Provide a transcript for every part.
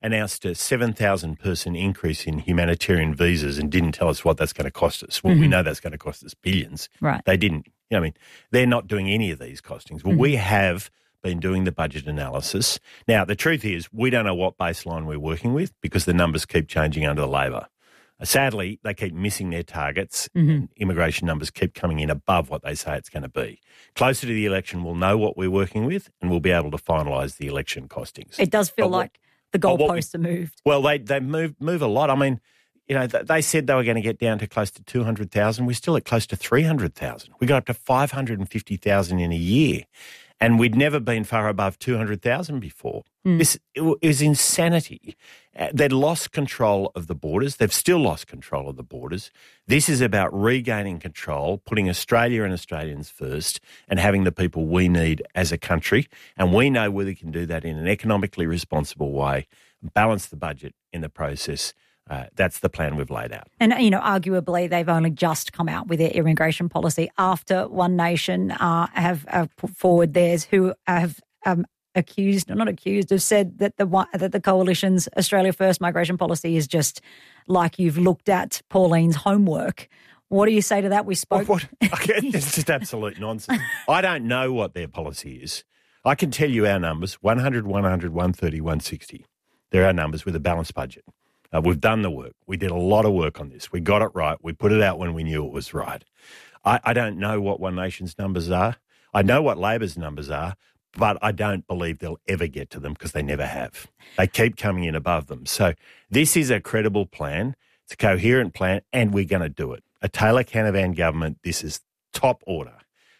announced a 7,000 person increase in humanitarian visas and didn't tell us what that's going to cost us. Well, we know that's going to cost us billions. Right. They didn't. They're not doing any of these costings. Well, we have been doing the budget analysis. Now, the truth is we don't know what baseline we're working with because the numbers keep changing under Labor. Sadly, they keep missing their targets and immigration numbers keep coming in above what they say it's going to be. Closer to the election, we'll know what we're working with and we'll be able to finalise the election costings. It does feel like the goalposts are moved. Well, they move a lot. I mean, they said they were going to get down to close to 200,000. We're still at close to 300,000. We got up to 550,000 in a year. And we'd never been far above 200,000 before. It was insanity. They'd lost control of the borders. They've still lost control of the borders. This is about regaining control, putting Australia and Australians first and having the people we need as a country. And we know whether we can do that in an economically responsible way, balance the budget in the process. That's the plan we've laid out. And, arguably they've only just come out with their immigration policy after One Nation have put forward theirs, who have have said that the Coalition's Australia First migration policy is just like you've looked at Pauline's homework. What do you say to that? We spoke. It's just absolute nonsense. I don't know what their policy is. I can tell you our numbers, 100, 100, 130, 160. They're our numbers with a balanced budget. We've done the work. We did a lot of work on this. We got it right. We put it out when we knew it was right. I don't know what One Nation's numbers are. I know what Labor's numbers are, but I don't believe they'll ever get to them because they never have. They keep coming in above them. So this is a credible plan. It's a coherent plan, and we're going to do it. A Taylor-Canavan government, this is top order.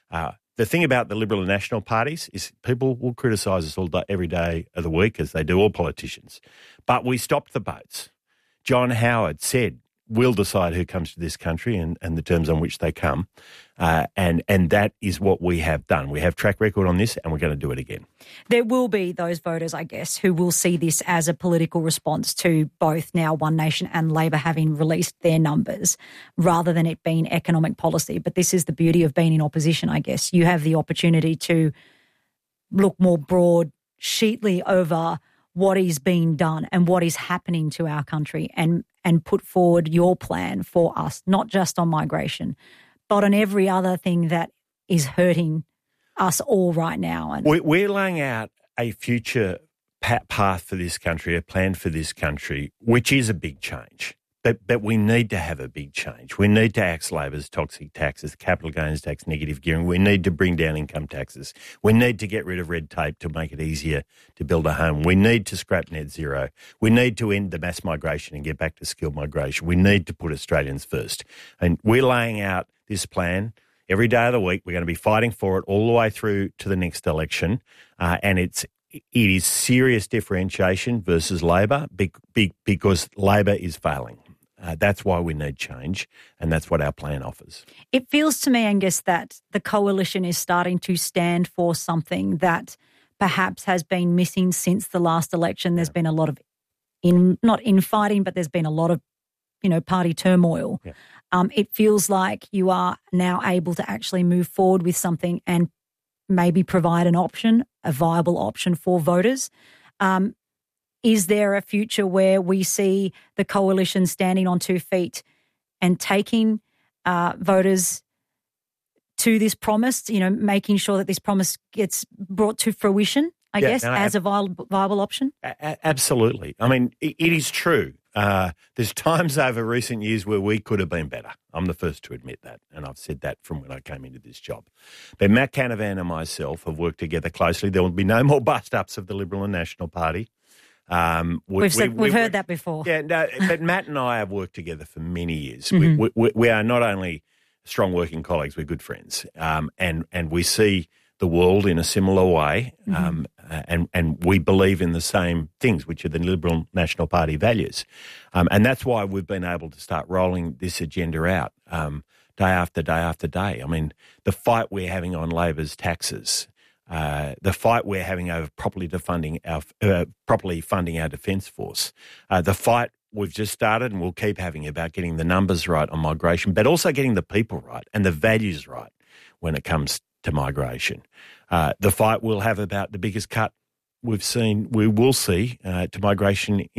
The thing about the Liberal and National parties is people will criticise us every day of the week, as they do all politicians. But we stopped the boats. John Howard said, we'll decide who comes to this country and the terms on which they come. And that is what we have done. We have track record on this and we're going to do it again. There will be those voters, I guess, who will see this as a political response to both now One Nation and Labor having released their numbers rather than it being economic policy. But this is the beauty of being in opposition, I guess. You have the opportunity to look more broadsheetly over what is being done and what is happening to our country and put forward your plan for us, not just on migration, but on every other thing that is hurting us all right now. And we're laying out a future path for this country, a plan for this country, which is a big change. But we need to have a big change. We need to axe Labor's toxic taxes, capital gains tax, negative gearing. We need to bring down income taxes. We need to get rid of red tape to make it easier to build a home. We need to scrap net zero. We need to end the mass migration and get back to skilled migration. We need to put Australians first. And we're laying out this plan every day of the week. We're going to be fighting for it all the way through to the next election. And it is serious differentiation versus Labor because Labor is failing. That's why we need change, and that's what our plan offers. It feels to me, Angus, that the Coalition is starting to stand for something that perhaps has been missing since the last election. There's been a lot of, not infighting, but there's been a lot of, party turmoil. Yeah. It feels like you are now able to actually move forward with something and maybe provide an option, a viable option for voters. Is there a future where we see the Coalition standing on 2 feet and taking voters to this promise, making sure that this promise gets brought to fruition, I guess, as a viable option? Absolutely. I mean, it is true. There's times over recent years where we could have been better. I'm the first to admit that, and I've said that from when I came into this job. But Matt Canavan and myself have worked together closely. There will be no more bust-ups of the Liberal and National Party. We've heard that before. Yeah, no, but Matt and I have worked together for many years. Mm-hmm. We are not only strong working colleagues, we're good friends, and we see the world in a similar way, and we believe in the same things, which are the Liberal National Party values, and that's why we've been able to start rolling this agenda out day after day after day. I mean, the fight we're having on Labor's taxes. The fight we're having over properly funding our defence force, the fight we've just started and we'll keep having about getting the numbers right on migration, but also getting the people right and the values right when it comes to migration. The fight we'll have about the biggest cut we will see to migration